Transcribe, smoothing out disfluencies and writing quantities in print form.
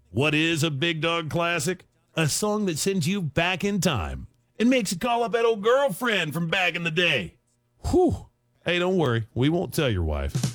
What is a Big Dog classic? A song that sends you back in time and makes you call up that old girlfriend from back in the day. Whew. Hey, don't worry. We won't tell your wife.